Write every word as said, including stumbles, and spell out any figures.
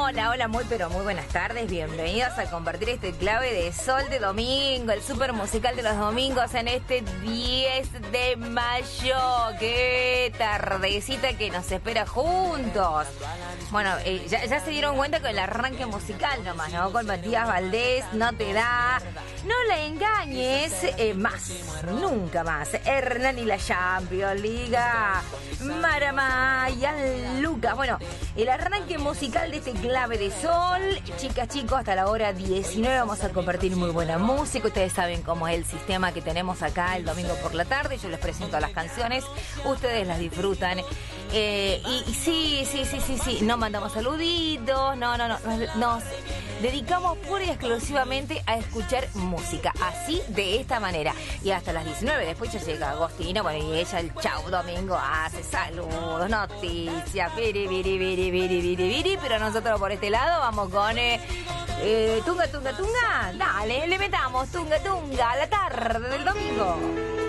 Hola, hola, muy pero muy buenas tardes. Bienvenidos a compartir este clave de sol de domingo, el súper musical de los domingos en este diez de mayo. ¡Qué tardecita que nos espera juntos! Bueno, eh, ya, ya se dieron cuenta con el arranque musical nomás, ¿no? Con Matías Valdés, No te da. No la engañes, eh, más, nunca más. Hernán y la Champions, Liga, Maramaya, Lucas. Bueno, el arranque musical de este clave de sol. Chicas, chicos, hasta la hora diecinueve vamos a compartir muy buena música. Ustedes saben cómo es el sistema que tenemos acá el domingo por la tarde. Yo les presento las canciones, ustedes las disfrutan. Eh, y, y sí, sí, sí, sí, sí, no mandamos saluditos, no, no, no, nos, nos dedicamos pura y exclusivamente a escuchar música, así, de esta manera. Y hasta las diecinueve, después ya llega Agostina, bueno, y ella el chau domingo hace saludos, noticias, viri, viri, viri, viri, viri, viri, pero nosotros por este lado vamos con eh, eh, tunga, tunga, tunga, dale, le metamos tunga, tunga a la tarde del domingo.